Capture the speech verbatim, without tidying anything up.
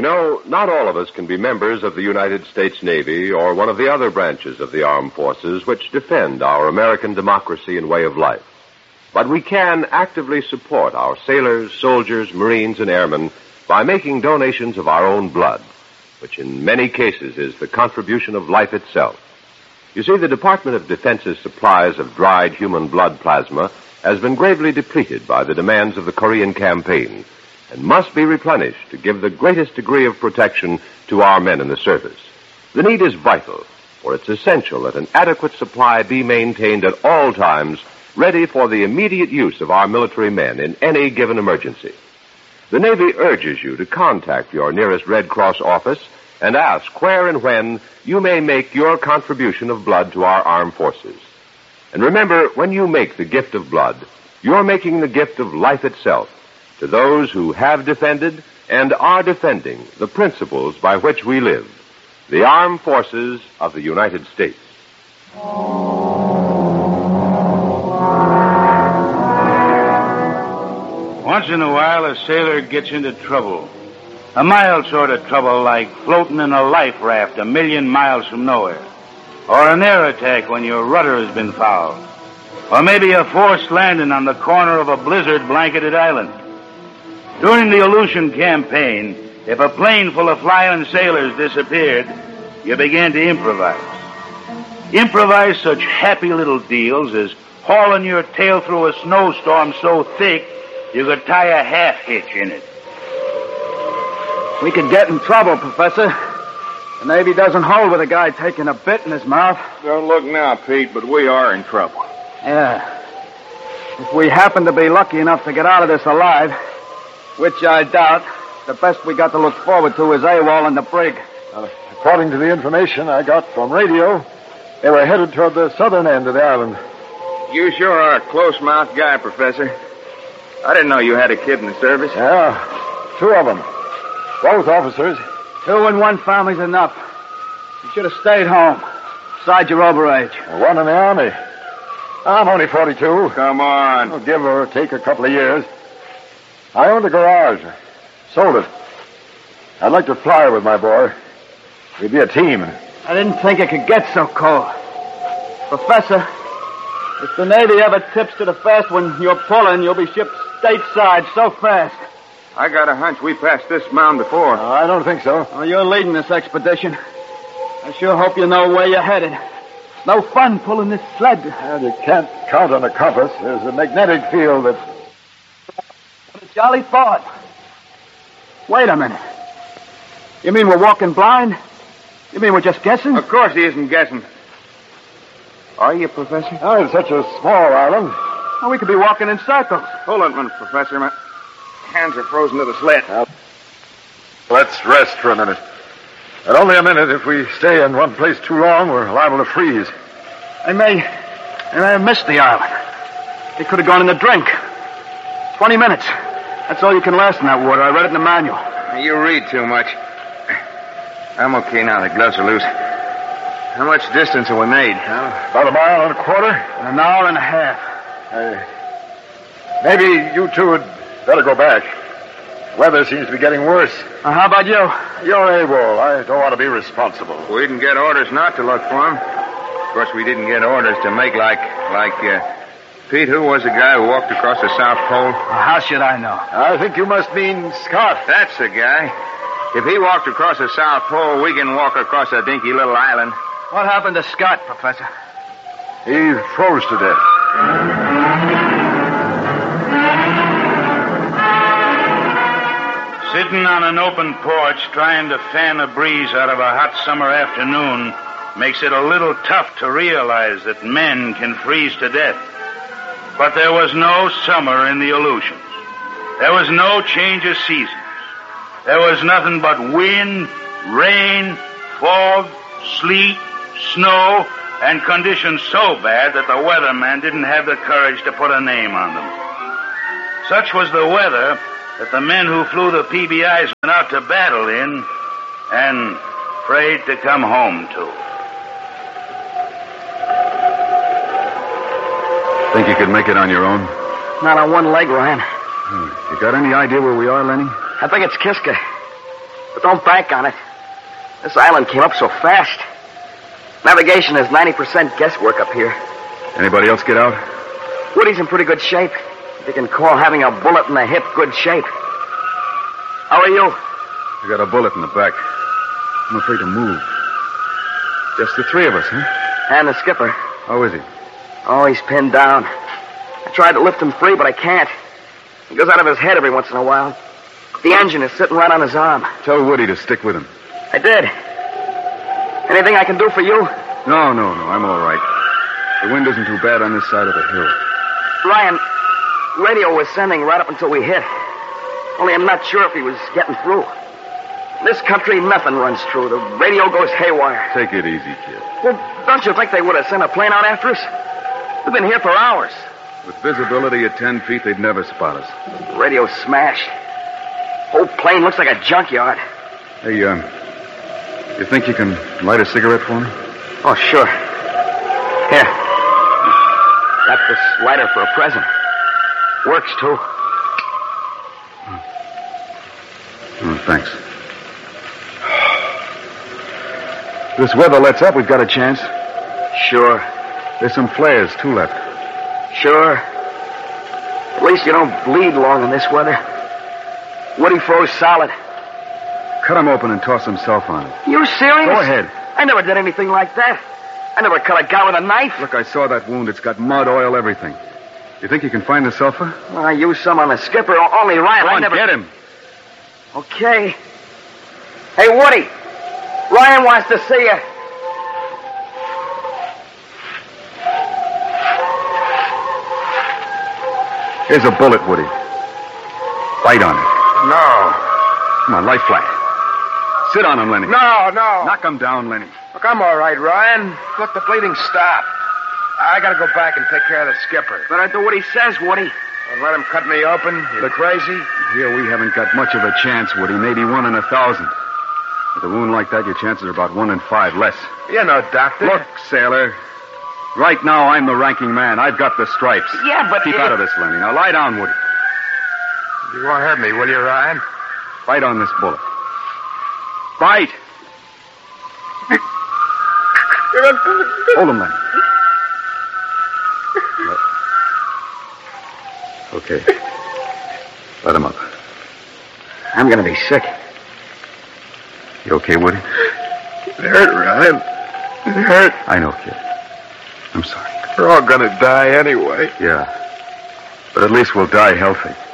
You know, not all of us can be members of the United States Navy or one of the other branches of the armed forces which defend our American democracy and way of life. But we can actively support our sailors, soldiers, Marines, and airmen by making donations of our own blood, which in many cases is the contribution of life itself. You see, the Department of Defense's supplies of dried human blood plasma has been gravely depleted by the demands of the Korean campaign and must be replenished to give the greatest degree of protection to our men in the service. The need is vital, for it's essential that an adequate supply be maintained at all times, ready for the immediate use of our military men in any given emergency. The Navy urges you to contact your nearest Red Cross office and ask where and when you may make your contribution of blood to our armed forces. And remember, when you make the gift of blood, you're making the gift of life itself to those who have defended and are defending the principles by which we live, the armed forces of the United States. Once in a while, a sailor gets into trouble. A mild sort of trouble, like floating in a life raft a million miles from nowhere. Or an air attack when your rudder has been fouled. Or maybe a forced landing on the corner of a blizzard-blanketed island. During the Aleutian campaign, if a plane full of flying sailors disappeared, you began to improvise. Improvise such happy little deals as hauling your tail through a snowstorm so thick you could tie a half hitch in it. We could get in trouble, Professor. The Navy doesn't hold with a guy taking a bit in his mouth. Don't look now, Pete, but we are in trouble. Yeah. If we happen to be lucky enough to get out of this alive, which I doubt, the best we got to look forward to is AWOL and the brig. Uh, according to the information I got from radio, they were headed toward the southern end of the island. You sure are a close-mouthed guy, Professor. I didn't know you had a kid in the service. Yeah, two of them. Both officers. Two in one family's enough. You should have stayed home. Besides, you're overage. One in the Army. I'm only forty-two. Come on. I'll give or take a couple of years. I owned a garage. Sold it. I'd like to fly with my boy. We'd be a team. I didn't think it could get so cold. Professor, if the Navy ever tips to the fast when you're pulling, you'll be shipped stateside so fast. I got a hunch we passed this mound before. Uh, I don't think so. Oh, you're leading this expedition. I sure hope you know where you're headed. It's no fun pulling this sled. And you can't count on a compass. There's a magnetic field that... What a jolly thought. Wait a minute. You mean we're walking blind? You mean we're just guessing? Of course he isn't guessing. Are you, Professor? Oh, it's such a small island. Oh, we could be walking in circles. Hold on a minute, Professor. My hands are frozen to the sled. Now, let's rest for a minute. And only a minute. If we stay in one place too long, we're liable to freeze. I may... I may have missed the island. They could have gone in the drink. Twenty minutes. That's all you can last in that water. I read it in the manual. You read too much. I'm okay now. The gloves are loose. How much distance have we made? Uh, about a mile and a quarter. An hour and a half. Uh, maybe you two had better go back. Weather seems to be getting worse. Uh, how about you? You're AWOL. I don't want to be responsible. We didn't get orders not to look for him. Of course, we didn't get orders to make like... like, uh... Pete, who was the guy who walked across the South Pole? Well, how should I know? I think you must mean Scott. That's the guy. If he walked across the South Pole, we can walk across a dinky little island. What happened to Scott, Professor? He froze to death. Sitting on an open porch trying to fan a breeze out of a hot summer afternoon makes it a little tough to realize that men can freeze to death. But there was no summer in the Aleutians. There was no change of seasons. There was nothing but wind, rain, fog, sleet, snow, and conditions so bad that the weatherman didn't have the courage to put a name on them. Such was the weather that the men who flew the P B Is went out to battle in and prayed to come home to. Think you could make it on your own? Not on one leg, Ryan. Hmm. You got any idea where we are, Lenny? I think it's Kiska. But don't bank on it. This island came up so fast. Navigation is ninety percent guesswork up here. Anybody else get out? Woody's in pretty good shape. You can call having a bullet in the hip good shape. How are you? I got a bullet in the back. I'm afraid to move. Just the three of us, huh? And the skipper. How is he? Oh, he's pinned down. I tried to lift him free, but I can't. He goes out of his head every once in a while. The engine is sitting right on his arm. Tell Woody to stick with him. I did. Anything I can do for you? No, no, no. I'm all right. The wind isn't too bad on this side of the hill. Ryan, radio was sending right up until we hit. Only I'm not sure if he was getting through. In this country, nothing runs true. The radio goes haywire. Take it easy, kid. Well, don't you think they would have sent a plane out after us? We've been here for hours. With visibility at ten feet, they'd never spot us. The radio's smashed. Whole plane looks like a junkyard. Hey, um, you think you can light a cigarette for me? Oh, sure. Here. Got this lighter for a present. Works, too. Oh, thanks. This weather lets up, we've got a chance. Sure. There's some flares, too, left. Sure. At least you don't bleed long in this weather. Woody froze solid. Cut him open and toss himself on it. You serious? Go ahead. I never did anything like that. I never cut a guy with a knife. Look, I saw that wound. It's got mud, oil, everything. You think you can find the sulfur? Well, I used some on the skipper. Only Ryan. Go I on, never... get him. Okay. Hey, Woody. Ryan wants to see you. Here's a bullet, Woody. Bite on it. No. Come on, lie flat. Sit on him, Lenny. No, no. Knock him down, Lenny. Look, I'm all right, Ryan. Look, the bleeding stopped. I gotta go back and take care of the skipper. Better do what he says, Woody. And let him cut me open? You crazy? Here we haven't got much of a chance, Woody. Maybe one in a thousand. With a wound like that, your chances are about one in five less. You're no doctor. Look, sailor. Right now, I'm the ranking man. I've got the stripes. Yeah, but... Keep it... out of this, Lenny. Now, lie down, Woody. You won't hurt me, will you, Ryan? Bite on this bullet. Bite! Hold him, Lenny. Okay. Let him up. I'm gonna be sick. You okay, Woody? It hurt, Ryan. It hurt. I know, kid. I'm sorry. We're all gonna die anyway. Yeah. But at least we'll die healthy.